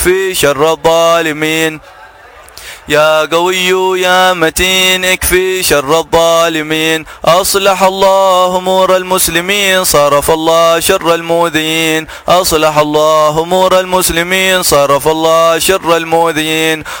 اكفي شر الظالمين. يا قوي يا متين اكفي شر الظالمين. أصلح الله أمور المسلمين صرف الله شر المؤذين. أصلح الله أمور المسلمين صرف الله شر المؤذين.